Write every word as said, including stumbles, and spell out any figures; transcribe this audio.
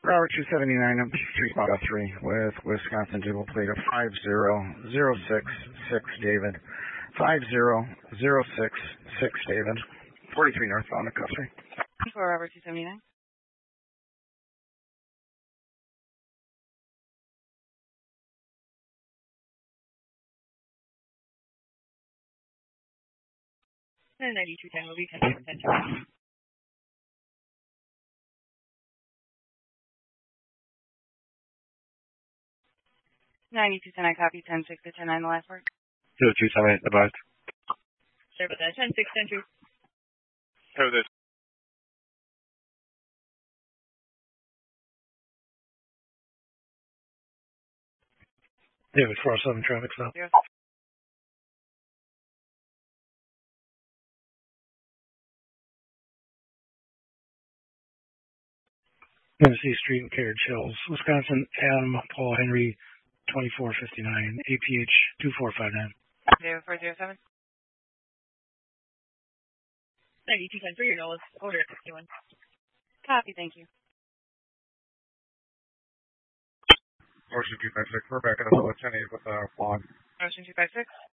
Robert two seventy-nine, I'm three five three with Wisconsin dual plate of five zero zero six six David. five zero zero six six David. forty-three northbound at Guthrie. For Robert two seventy-nine. And ninety-two ten will be ten ten. ninety-two ten, I copy ten six to ten nine, the last word. zero two seven eight, advised. Sorry about that. ten six ten two. How this? David four oh seven, traffic stop. Zero. Tennessee Street and Carriage Hills, Wisconsin, Adam Paul Henry, twenty-four fifty-nine, A P H two four five nine. Zero four zero seven. ninety-two ten for your Nolas. Order sixty-one. Copy, thank you. Ocean two five six, we're back at the ten eight with a uh, log. Ocean two five six.